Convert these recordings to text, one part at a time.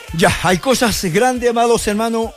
Ya, hay cosas grandes, amados hermanos.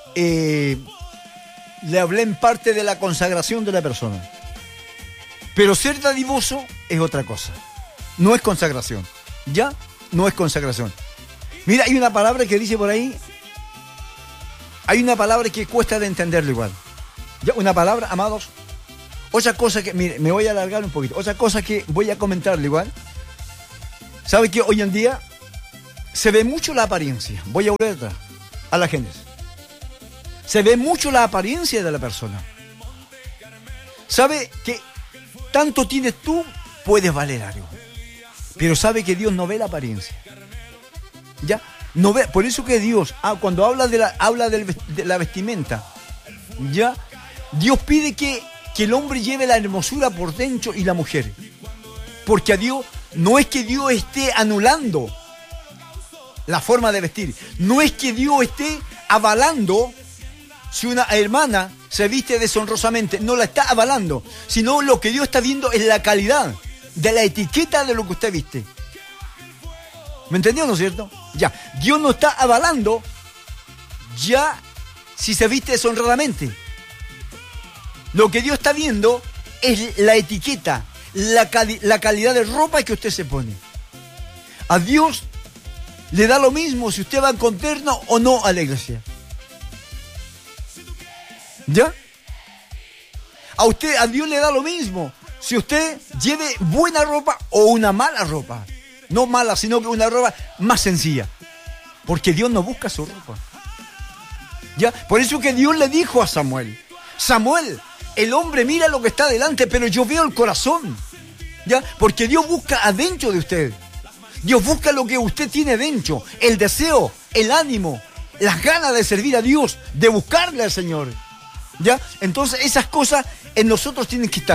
Le hablé en parte de la consagración de la persona. Pero ser dadivoso es otra cosa. No es consagración. ¿Ya? No es consagración. Mira, hay una palabra que dice por ahí. Hay una palabra que cuesta de entenderlo igual. ¿Ya? Una palabra, amados. Otra cosa que, mire, me voy a alargar un poquito. Otra cosa que voy a comentarle igual. ¿Sabe que hoy en día se ve mucho la apariencia? Voy a volver atrás, a la Génesis. Se ve mucho la apariencia de la persona. ¿Sabe que tanto tienes tú, puedes valer algo? Pero sabe que Dios no ve la apariencia. ¿Ya? No ve, por eso que Dios, cuando habla de la vestimenta, ¿ya? Dios pide que el hombre lleve la hermosura por dentro y la mujer. Porque a Dios, no es que Dios esté anulando la forma de vestir. No es que Dios esté avalando si una hermana se viste deshonrosamente. No la está avalando. Sino lo que Dios está viendo es la calidad de la etiqueta de lo que usted viste. ¿Me entendió, no es cierto? Ya. Dios no está avalando ya si se viste deshonradamente. Lo que Dios está viendo es la etiqueta, la calidad de ropa que usted se pone. A Dios le da lo mismo si usted va con terno o no a la iglesia. ¿Ya? A Dios le da lo mismo si usted lleve buena ropa o una mala ropa. No mala, sino que una ropa más sencilla. Porque Dios no busca su ropa. ¿Ya? Por eso que Dios le dijo a Samuel: Samuel, el hombre mira lo que está delante, pero yo veo el corazón. ¿Ya? Porque Dios busca adentro de usted. Dios busca lo que usted tiene dentro. El deseo, el ánimo, las ganas de servir a Dios, de buscarle al Señor. ¿Ya? Entonces esas cosas en nosotros tienen que estar.